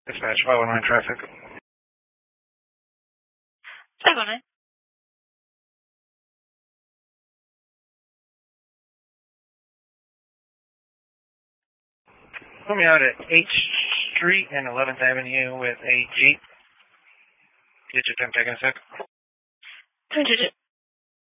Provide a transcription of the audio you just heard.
Dispatch 519 traffic. 519. Put me out at 8th Street and 11th Avenue with a Jeep. Digit 10, taking a sec. 10 digit.